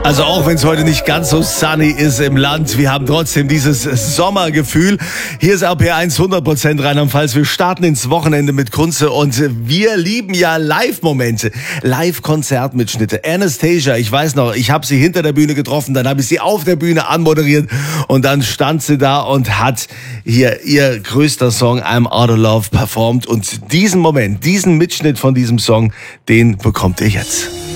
Also auch wenn es heute nicht ganz so sunny ist im Land, wir haben trotzdem dieses Sommergefühl. Hier ist RPR1 100% Rheinland-Pfalz. Wir starten ins Wochenende mit Kunze und wir lieben ja Live-Momente, Live-Konzertmitschnitte. Anastasia, ich weiß noch, ich habe sie hinter der Bühne getroffen, dann habe ich sie auf der Bühne anmoderiert und dann stand sie da und hat hier ihr größter Song I'm Out of Love performt und diesen Moment, diesen Mitschnitt von diesem Song, den bekommt ihr jetzt.